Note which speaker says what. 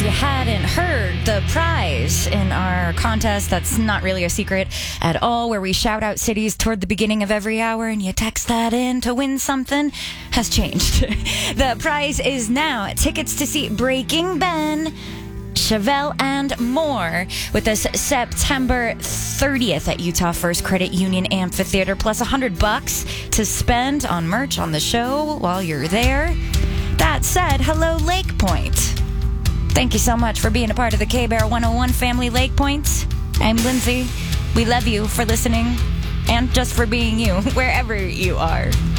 Speaker 1: you hadn't heard, the prize in our contest that's not really a secret at all, where we shout out cities toward the beginning of every hour and you text that in to win something, has changed. The prize is now tickets to see Breaking Ben, Chevelle, and more with us September 30th at Utah First Credit Union Amphitheater, plus $100 to spend on merch on the show while you're there. That said, hello, Lake Point. Thank you so much for being a part of the K-Bear 101 family, Lake Point. I'm Lindsay. We love you for listening and just for being you, wherever you are.